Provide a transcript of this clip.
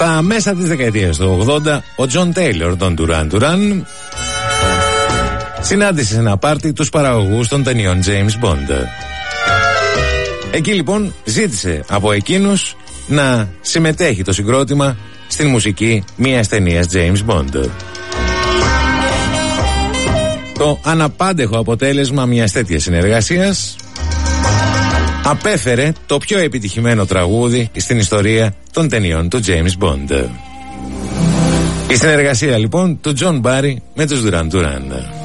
Στα μέσα της δεκαετίας του 80, ο Τζον Τέιλορ, τον Duran Duran, συνάντησε σε ένα πάρτι τους παραγωγούς των ταινιών James Bond. Εκεί λοιπόν ζήτησε από εκείνους να συμμετέχει το συγκρότημα στην μουσική μιας ταινίας James Bond. Το αναπάντεχο αποτέλεσμα μιας τέτοιας συνεργασίας απέφερε το πιο επιτυχημένο τραγούδι στην ιστορία των ταινιών του James Bond. Η συνεργασία λοιπόν του John Barry με τους Duran Duran.